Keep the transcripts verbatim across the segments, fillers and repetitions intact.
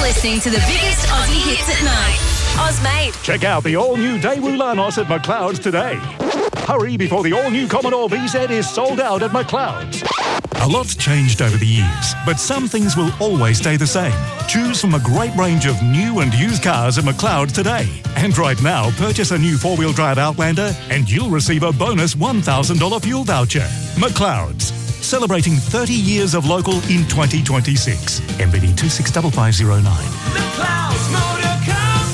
listening to the biggest Aussie hits at night. Ozmade. Check out the all-new Daewoo Lanos at McLeod's today. Hurry before the all-new Commodore V Z is sold out at McLeod's. A lot's changed over the years, but some things will always stay the same. Choose from a great range of new and used cars at McLeod's today. And right now, purchase a new four-wheel drive Outlander and you'll receive a bonus one thousand dollars fuel voucher. McLeod's, celebrating thirty years of local in twenty twenty-six. M B D two six five five zero nine. McLeod's Motor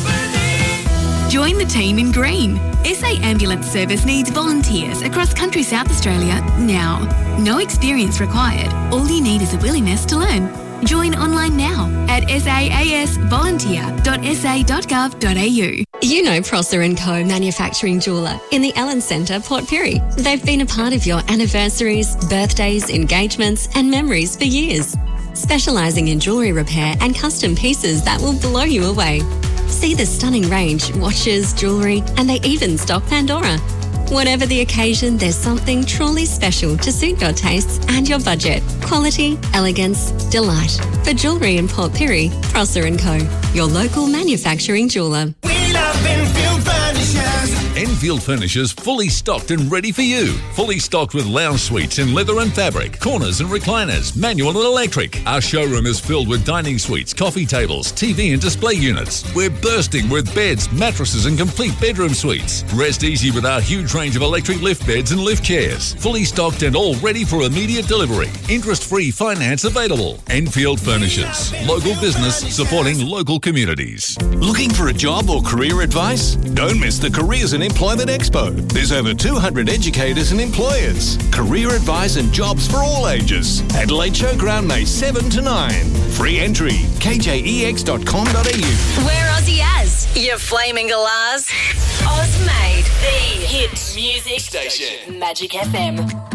Company. Join the team in green. S A Ambulance Service needs volunteers across country South Australia now. No experience required. All you need is a willingness to learn. Join online now at s a a s volunteer dot s a dot gov dot a u. You know Prosser and Co Manufacturing Jeweller in the Ellen Centre, Port Pirie. They've been a part of your anniversaries, birthdays, engagements and memories for years. Specialising in jewellery repair and custom pieces that will blow you away. See the stunning range, watches, jewellery, and they even stock Pandora. Whatever the occasion, there's something truly special to suit your tastes and your budget. Quality, elegance, delight. For jewellery in Port Pirie, Prosser and Co, your local manufacturing jeweller. We love Enfield Furnishers. Enfield Furnishers fully stocked and ready for you. Fully stocked with lounge suites in leather and fabric, corners and recliners, manual and electric. Our showroom is filled with dining suites, coffee tables, T V and display units. We're bursting with beds, mattresses and complete bedroom suites. Rest easy with our huge range of electric lift beds and lift chairs. Fully stocked and all ready for immediate delivery. Interest-free finance available. Enfield Furnishers. Local business supporting local communities. Looking for a job or career advice? Don't miss the Careers and Employment Expo. There's over two hundred educators and employers. Career advice and jobs for all ages. Adelaide Showground, May seventh to ninth. Free entry. k j e x dot com dot a u. We're Aussie as, you flaming galahs. Ozmade, the hit music station. Magic F M.